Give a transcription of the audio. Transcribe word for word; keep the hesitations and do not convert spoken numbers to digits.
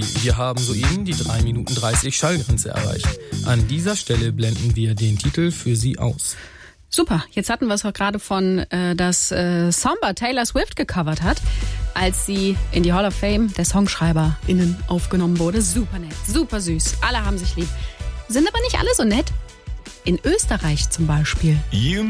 Wir haben soeben die drei Minuten dreißig Schallgrenze erreicht. An dieser Stelle blenden wir den Titel für Sie aus. Super, jetzt hatten wir es auch gerade von, äh, dass äh, Samba Taylor Swift gecovert hat, als sie in die Hall of Fame der SongschreiberInnen aufgenommen wurde. Super nett, super süß, alle haben sich lieb. Sind aber nicht alle so nett. In Österreich zum Beispiel.